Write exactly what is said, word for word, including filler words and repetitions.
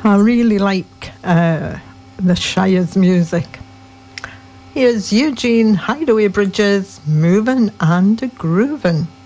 I really like uh, the Shire's music. Here's Eugene Hideaway Bridges, moving and grooving.